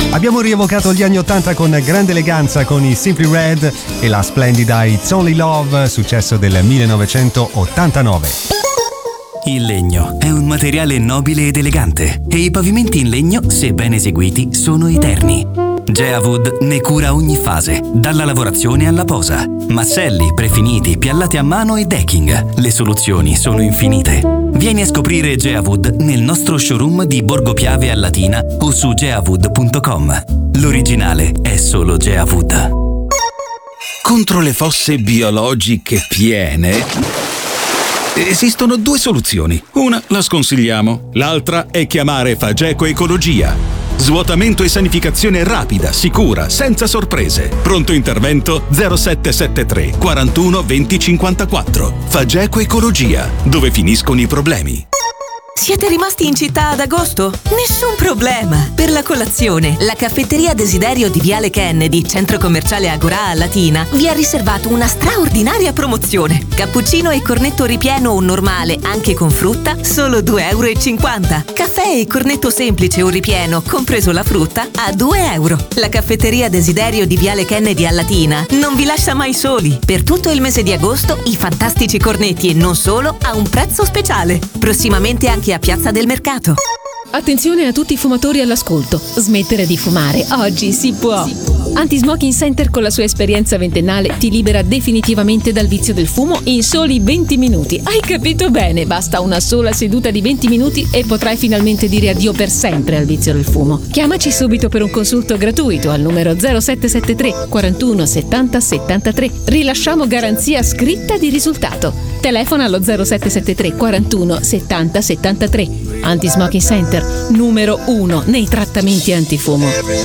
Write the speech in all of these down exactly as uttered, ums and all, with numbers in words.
Abbiamo rievocato gli anni ottanta con grande eleganza con i Simply Red e la splendida It's Only Love, successo del millenovecentottantanove. Il legno è un materiale nobile ed elegante e i pavimenti in legno, se ben eseguiti, sono eterni. Geawood ne cura ogni fase, dalla lavorazione alla posa. Masselli, prefiniti, piallate a mano e decking. Le soluzioni sono infinite. Vieni a scoprire Geawood nel nostro showroom di Borgo Piave a Latina o su geawood punto com. L'originale è solo Geawood. Contro le fosse biologiche piene esistono due soluzioni. Una la sconsigliamo, l'altra è chiamare Fageco Ecologia. Svuotamento e sanificazione rapida, sicura, senza sorprese. Pronto intervento zero sette sette tre quarantuno venti cinquantaquattro. Fageco Ecologia, dove finiscono i problemi. Siete rimasti in città ad agosto? Nessun problema! Per la colazione, la caffetteria Desiderio di Viale Kennedy, centro commerciale Agorà a Latina, vi ha riservato una straordinaria promozione. Cappuccino e cornetto ripieno o normale, anche con frutta, solo due euro e cinquanta. Caffè e cornetto semplice o ripieno, compreso la frutta, a due euro. La caffetteria Desiderio di Viale Kennedy a Latina non vi lascia mai soli. Per tutto il mese di agosto, i fantastici cornetti e non solo a un prezzo speciale. Prossimamente anche a Piazza del Mercato. Attenzione a tutti i fumatori all'ascolto. Smettere di fumare oggi si può. Anti-Smoking Center con la sua esperienza ventennale ti libera definitivamente dal vizio del fumo in soli venti minuti. Hai capito bene? Basta una sola seduta di venti minuti e potrai finalmente dire addio per sempre al vizio del fumo. Chiamaci subito per un consulto gratuito al numero zero sette sette tre quarantuno settanta settantatré. Rilasciamo garanzia scritta di risultato. Telefona allo zero sette sette tre quarantuno settanta settantatré. Anti-Smoking Center, numero uno nei trattamenti antifumo.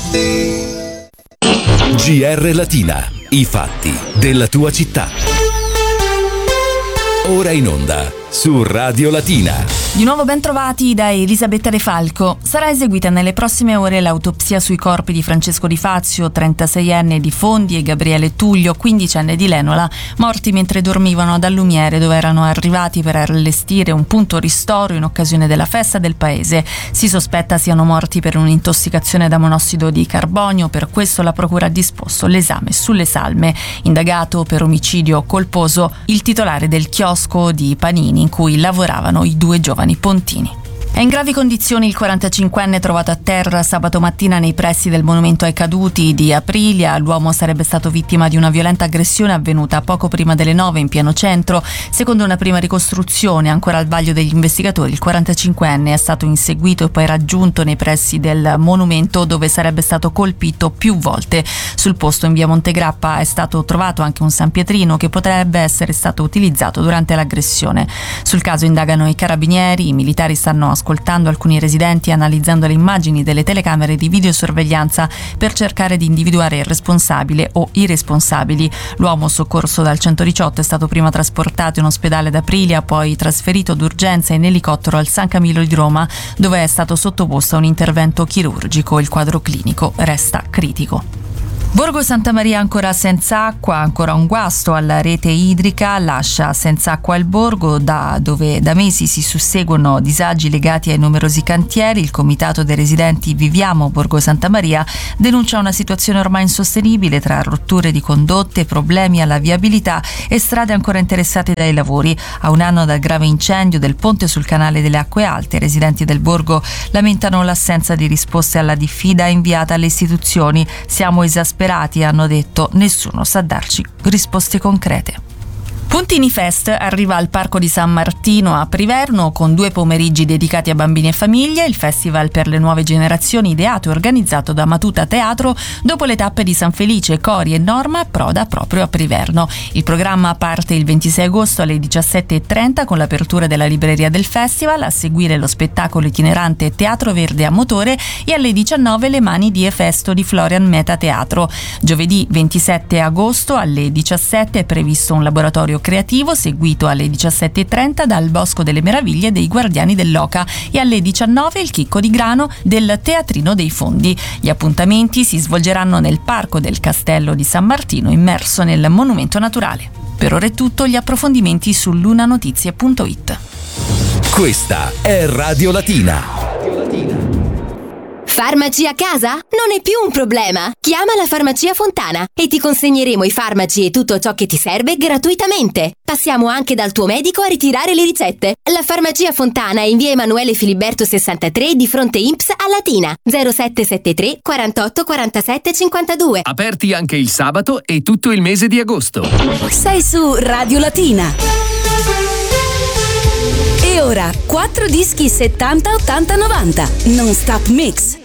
G R Latina, i fatti della tua città. Ora in onda su Radio Latina. Di nuovo ben trovati da Elisabetta De Falco. Sarà eseguita nelle prossime ore l'autopsia sui corpi di Francesco Di Fazio, trentaseienne di Fondi, e Gabriele Tullio, quindicenne di Lenola, morti mentre dormivano ad Allumiere, dove erano arrivati per allestire un punto ristoro in occasione della festa del paese. Si sospetta siano morti per un'intossicazione da monossido di carbonio, per questo la procura ha disposto l'esame sulle salme. Indagato per omicidio colposo il titolare del chiosco di panini in cui lavoravano i due giovani pontini. È in gravi condizioni il quarantacinquenne trovato a terra sabato mattina nei pressi del monumento ai caduti di Aprilia. L'uomo sarebbe stato vittima di una violenta aggressione avvenuta poco prima delle nove in pieno centro. Secondo una prima ricostruzione ancora al vaglio degli investigatori, il quarantacinquenne è stato inseguito e poi raggiunto nei pressi del monumento, dove sarebbe stato colpito più volte. Sul posto in via Montegrappa è stato trovato anche un San Pietrino che potrebbe essere stato utilizzato durante l'aggressione. Sul caso indagano i carabinieri, i militari stanno ascoltando ascoltando alcuni residenti e analizzando le immagini delle telecamere di videosorveglianza per cercare di individuare il responsabile o i responsabili. L'uomo, soccorso dal centodiciotto, è stato prima trasportato in ospedale ad Aprilia, poi trasferito d'urgenza in elicottero al San Camillo di Roma, dove è stato sottoposto a un intervento chirurgico. Il quadro clinico resta critico. Borgo Santa Maria ancora senza acqua, ancora un guasto alla rete idrica, lascia senza acqua il borgo, da dove da mesi si susseguono disagi legati ai numerosi cantieri. Il comitato dei residenti Viviamo Borgo Santa Maria denuncia una situazione ormai insostenibile tra rotture di condotte, problemi alla viabilità e strade ancora interessate dai lavori. A un anno dal grave incendio del ponte sul canale delle Acque Alte, i residenti del borgo lamentano l'assenza di risposte alla diffida inviata alle istituzioni. Siamo esasperati, hanno detto, nessuno sa darci risposte concrete. Puntini Fest arriva al Parco di San Martino a Priverno con due pomeriggi dedicati a bambini e famiglie. Il festival per le nuove generazioni, ideato e organizzato da Matuta Teatro, dopo le tappe di San Felice, Cori e Norma, approda proprio a Priverno. Il programma parte il ventisei agosto alle diciassette e trenta con l'apertura della libreria del festival, a seguire lo spettacolo itinerante Teatro Verde a Motore e alle diciannove Le Mani di Efesto di Florian Meta Teatro. Giovedì ventisette agosto alle diciassette è previsto un laboratorio creativo, seguito alle diciassette e trenta dal Bosco delle Meraviglie dei Guardiani dell'Oca e alle diciannove il Chicco di Grano del Teatrino dei Fondi. Gli appuntamenti si svolgeranno nel Parco del Castello di San Martino, immerso nel monumento naturale. Per ora è tutto, gli approfondimenti su lunanotizie punto it. Questa è Radio Latina. Farmaci a casa? Non è più un problema. Chiama la Farmacia Fontana e ti consegneremo i farmaci e tutto ciò che ti serve gratuitamente. Passiamo anche dal tuo medico a ritirare le ricette. La Farmacia Fontana è in via Emanuele Filiberto sessantatré di fronte I N P S a Latina. zero sette sette tre quarantotto quarantasette cinquantadue. Aperti anche il sabato e tutto il mese di agosto. Sei su Radio Latina. E ora quattro dischi settanta ottanta novanta Non Stop Mix.